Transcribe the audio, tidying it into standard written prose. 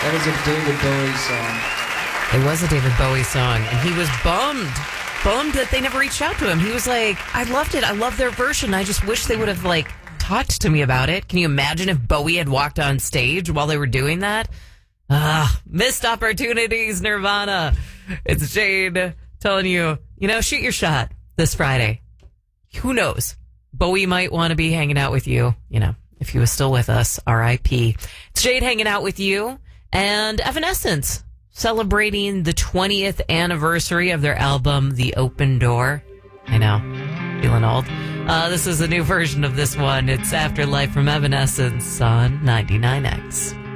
That was a David Bowie song. It was a David Bowie song, and he was bummed that they never reached out to him. He was like, I loved it. I love their version. I just wish they would have, like, talked to me about it. Can you imagine if Bowie had walked on stage while they were doing that? Missed opportunities, Nirvana. It's Jade telling you, shoot your shot this Friday. Who knows? Bowie might want to be hanging out with you, if he was still with us, R.I.P. It's Jade hanging out with you, and Evanescence celebrating the 20th anniversary of their album, The Open Door. I know, feeling old. This is a new version of this one. It's Afterlife from Evanescence on 99X.